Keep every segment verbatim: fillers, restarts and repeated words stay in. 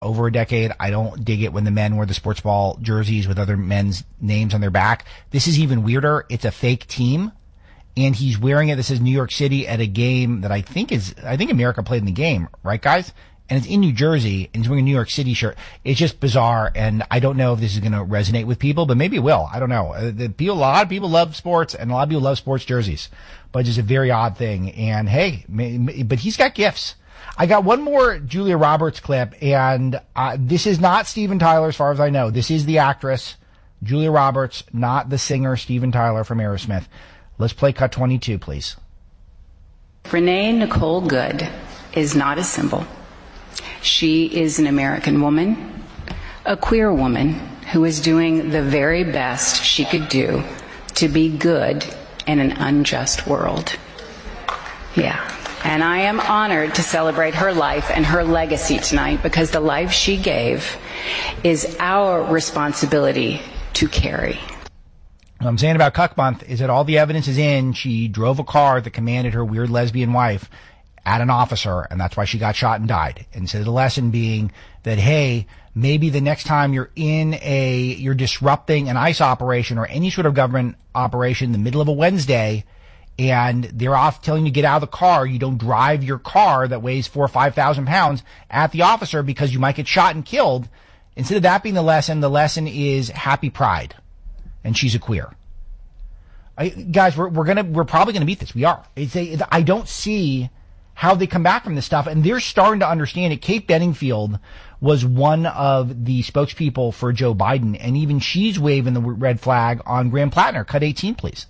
over a decade. I don't dig it when the men wear the sports ball jerseys with other men's names on their back. This is even weirder. It's a fake team, and he's wearing it. This is New York City at a game that I think is, I think America played in the game, right, guys? And it's in New Jersey, and he's wearing a New York City shirt. It's just bizarre, and I don't know if this is going to resonate with people, but maybe it will. I don't know. Uh, the people, a lot of people love sports, and a lot of people love sports jerseys, but it's just a very odd thing. And hey, may, may, but he's got gifts. I got one more Julia Roberts clip, and uh, this is not Steven Tyler as far as I know. This is the actress, Julia Roberts, not the singer Steven Tyler from Aerosmith. Let's play cut twenty-two, please. Renee Nicole Good is not a symbol. She is an American woman, a queer woman who is doing the very best she could do to be good in an unjust world. Yeah. And I am honored to celebrate her life and her legacy tonight, because the life she gave is our responsibility to carry. What I'm saying about Cuck Month is that all the evidence is in. She drove a car that commanded her weird lesbian wife at an officer, and that's why she got shot and died. And so the lesson being that, hey, maybe the next time you're in a, you're disrupting an ICE operation or any sort of government operation in the middle of a Wednesday, and they're off telling you to get out of the car, you don't drive your car that weighs four or five thousand pounds at the officer because you might get shot and killed. Instead of that being the lesson, the lesson is happy pride. And she's a queer. I, guys, we're, we're gonna, we're probably gonna beat this. We are. It's a, I don't see how they come back from this stuff, and they're starting to understand it. Kate Bedingfield was one of the spokespeople for Joe Biden, and even she's waving the red flag on Graham Plattner. Cut eighteen, please.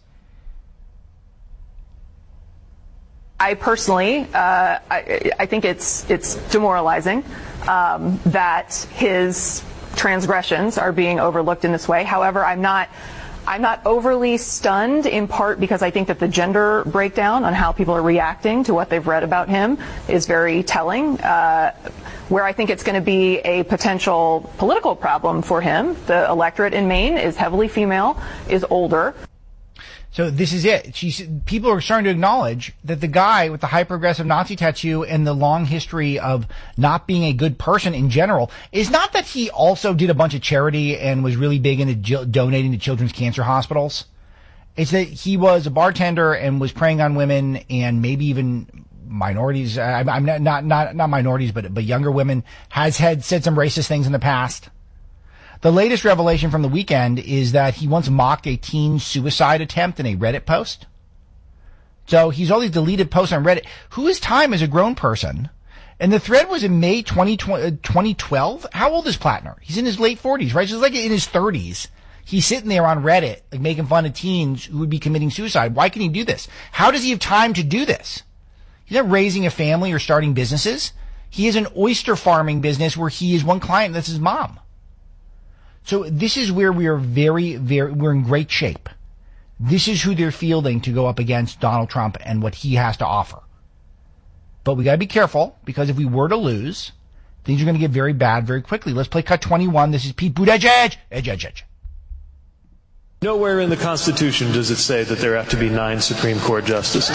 I personally, uh, I, I think it's it's demoralizing um, that his transgressions are being overlooked in this way. However, I'm not. I'm not overly stunned, in part because I think that the gender breakdown on how people are reacting to what they've read about him is very telling. Uh, where I think it's going to be a potential political problem for him, the electorate in Maine is heavily female, is older. So this is it. She's, people are starting to acknowledge that the guy with the high-progressive Nazi tattoo and the long history of not being a good person in general is not that he also did a bunch of charity and was really big into jo- donating to children's cancer hospitals. It's that he was a bartender and was preying on women and maybe even minorities. I'm, I'm not, not, not, not minorities, but, but younger women, has had said some racist things in the past. The latest revelation from the weekend is that he once mocked a teen suicide attempt in a Reddit post. So he's all these deleted posts on Reddit. Who is time as a grown person? And the thread was in May twenty twelve. How old is Plattner? He's in his late forties, right? So he's like in his thirties. He's sitting there on Reddit, like making fun of teens who would be committing suicide. Why can he do this? How does he have time to do this? He's not raising a family or starting businesses. He has an oyster farming business where he is one client, that's his mom. So this is where we are very, very, we're in great shape. This is who they're fielding to go up against Donald Trump and what he has to offer. But we gotta be careful, because if we were to lose, things are gonna get very bad very quickly. Let's play cut twenty-one. This is Pete Buttigieg. Edge, edge, edge. Nowhere in the Constitution does it say that there have to be nine Supreme Court justices.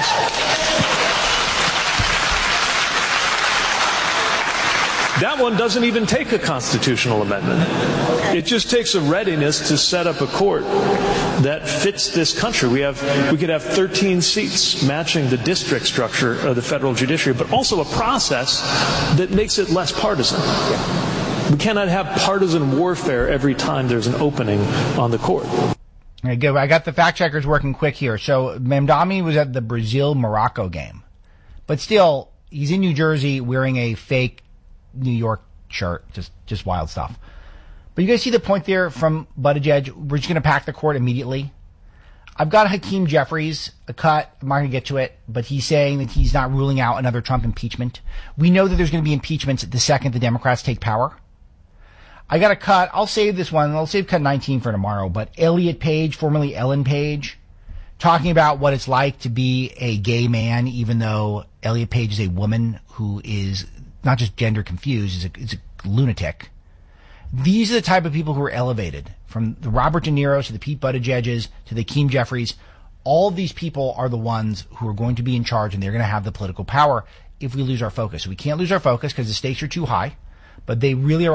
That one doesn't even take a constitutional amendment. It just takes a readiness to set up a court that fits this country. We have, we could have thirteen seats matching the district structure of the federal judiciary, but also a process that makes it less partisan. We cannot have partisan warfare every time there's an opening on the court. Okay, good. I got the fact checkers working quick here. So Mamdani was at the Brazil-Morocco game, but still, he's in New Jersey wearing a fake New York shirt. Just, just wild stuff. But you guys see the point there from Buttigieg? We're just going to pack the court immediately. I've got Hakeem Jeffries, a cut. I'm not going to get to it, but he's saying that he's not ruling out another Trump impeachment. We know that there's going to be impeachments the second the Democrats take power. I got a cut. I'll save this one. I'll save cut nineteen for tomorrow. But Elliot Page, formerly Ellen Page, talking about what it's like to be a gay man, even though Elliot Page is a woman who is not just gender confused, is a, is a lunatic. These are the type of people who are elevated, from the Robert De Niro's to the Pete Buttigiegs to the Hakeem Jeffries. All of these people are the ones who are going to be in charge, and they're going to have the political power if we lose our focus. So we can't lose our focus because the stakes are too high. but they really are